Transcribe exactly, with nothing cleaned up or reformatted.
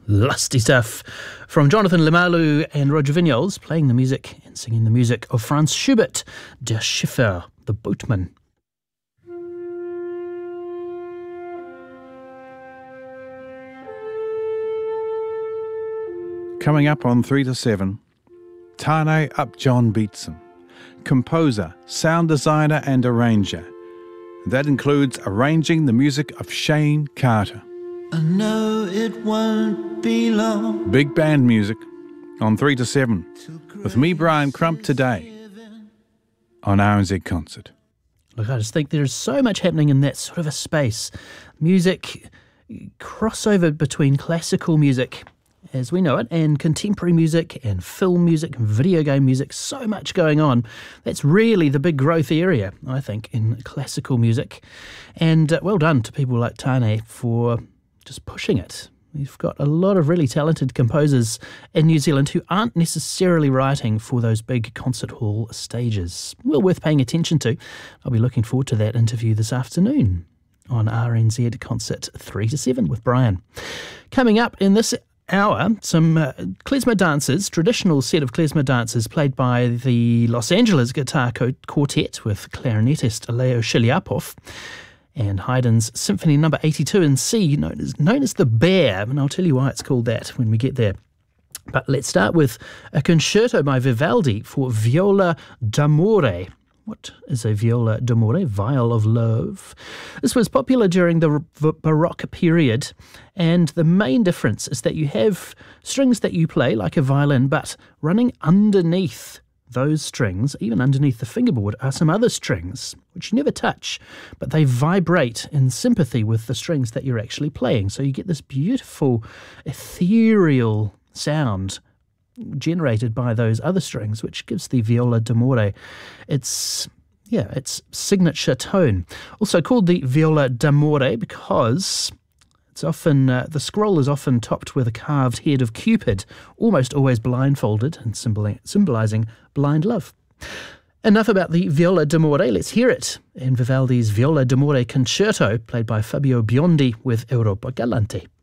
Lusty stuff from Jonathan Limalu and Roger Vignoles, playing the music and singing the music of Franz Schubert, Der Schiffer, the boatman. Coming up on three to seven, Tahnée Upjohn Beatson, composer, sound designer and arranger. That includes arranging the music of Shane Carter. I know it won't be long. Big band music on three to seven with me, Brian Crump, today on R N Z Concert. Look, I just think there's so much happening in that sort of a space. Music, crossover between classical music as we know it, and contemporary music and film music and video game music, so much going on. That's really the big growth area, I think, in classical music. And uh, well done to people like Tahnée for just pushing it. We've got a lot of really talented composers in New Zealand who aren't necessarily writing for those big concert hall stages. Well worth paying attention to. I'll be looking forward to that interview this afternoon on R N Z Concert three to seven with Brian. Coming up in this hour, some uh, klezmer dancers, traditional set of klezmer dancers played by the Los Angeles Guitar Quartet with clarinetist Leo Shiliapov, and Haydn's Symphony Number eighty-two in C, known as, known as the Bear, and I'll tell you why it's called that when we get there. But let's start with a concerto by Vivaldi for viola d'amore. What is a viola d'amore? Viol of love. This was popular during the Baroque period, and the main difference is that you have strings that you play like a violin, but running underneath those strings, even underneath the fingerboard, are some other strings which you never touch, but they vibrate in sympathy with the strings that you're actually playing. So you get this beautiful, ethereal sound generated by those other strings, which gives the viola d'amore its, yeah, its signature tone. Also called the viola d'amore because it's often, uh, the scroll is often topped with a carved head of Cupid, almost always blindfolded and symbolising blind love. Enough about the viola d'amore. Let's hear it in Vivaldi's Viola d'amore Concerto, played by Fabio Biondi with Europa Galante.